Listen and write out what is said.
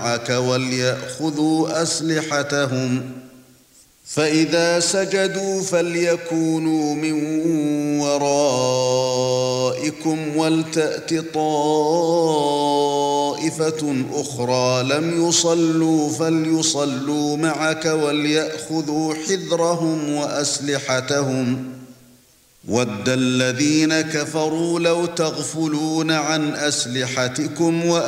معك وليأخذوا أسلحتهم فإذا سجدوا فليكونوا من ورائكم ولتأت طائفة أخرى لم يصلوا فليصلوا معك وليأخذوا حذرهم وأسلحتهم وَدَّ الَّذِينَ كَفَرُوا لَوْ تَغْفُلُونَ عَنْ أَسْلِحَتِكُمْ